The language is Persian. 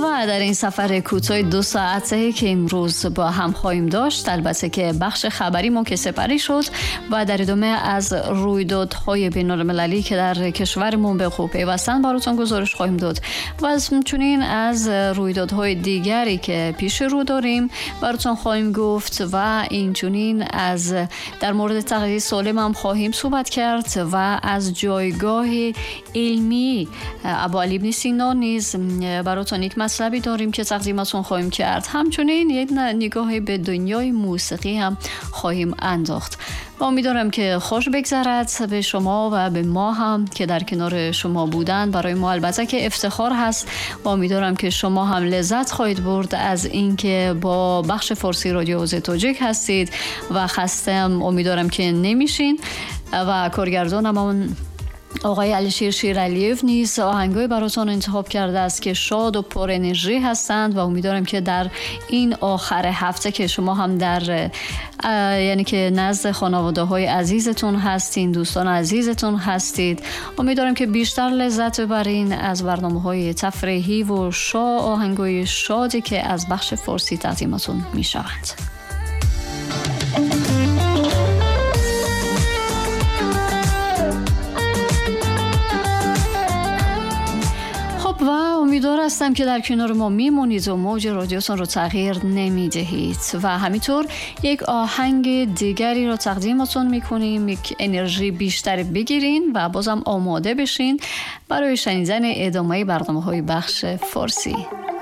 و در این سفر کوتاه 2 ساعته که امروز با هم خواهیم داشت، البته که بخش خبری ما که سپری شد و در ادامه از رویدادهای بین‌المللی که در کشورمون به خوب پیوستن براتون گزارش خواهیم داد و همچنین از رویدادهای دیگری که پیش رو داریم براتون خواهیم گفت و اینچنین از در مورد تغذیه سالم هم خواهیم صحبت کرد و از جایگاه علمی ابا علی ابن سینا نیز براتون یک مطلبی داریم که تقدیمتون خواهیم کرد. همچنین یک نگاهی به دنیای موسیقی هم خواهیم انداخت و امیدوارم که خوش بگذرد به شما و به ما هم که در کنار شما بودن. برای ما البته که افتخار هست و امیدوارم که شما هم لذت خواهید برد از اینکه با بخش فارسی رادیو آواز تاجیک هستید و خستم امیدوارم که نمیشین و کارگردانم آقای علیشیر شیرعلیف نیز آهنگای براتون انتخاب کرده است که شاد و پر انرژی هستند و امیدوارم که در این آخر هفته که شما هم در یعنی که نزد خانواده های عزیزتون هستین، دوستان عزیزتون هستید، امیدوارم که بیشتر لذت ببرین از برنامه های تفریحی و آهنگای شادی که از بخش فارسی تقدیمتون می شوند. و امیدوار هستم که در کنار ما میمونید و موج رادیوتون رو تغییر نمیدهید و همینطور یک آهنگ دیگری رو تقدیمتون میکنیم، یک انرژی بیشتر بگیرین و بازم آماده بشین برای شنیدن ادامه برنامه های بخش فارسی.